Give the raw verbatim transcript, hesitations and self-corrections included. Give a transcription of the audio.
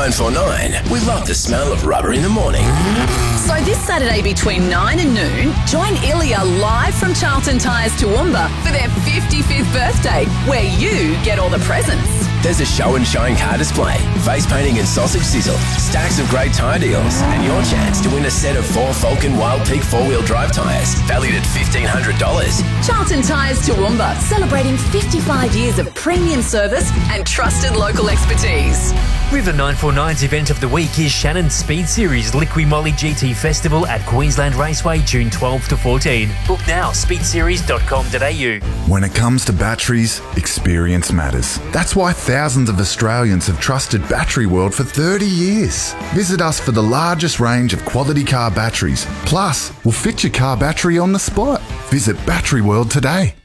nine four nine. We love the smell of rubber in the morning. So this Saturday between nine and noon, join Ilya live from Charlton Tyres Toowoomba for their fifty-fifth birthday, where you get all the presents. There's a show and shine car display, face painting and sausage sizzle, stacks of great tyre deals, and your chance to win a set of four Falcon Wild Peak four-wheel drive tyres, valued at fifteen hundred dollars. Charlton Tyres Toowoomba, celebrating fifty-five years of premium service and trusted local expertise. River nine four nine's event of the week is Shannon's Speed Series Liqui Moly G T Festival at Queensland Raceway, June twelfth to fourteen. Book now, speed series dot com dot a u. When it comes to batteries, experience matters. That's why thousands of Australians have trusted Battery World for thirty years. Visit us for the largest range of quality car batteries. Plus, we'll fit your car battery on the spot. Visit Battery World today.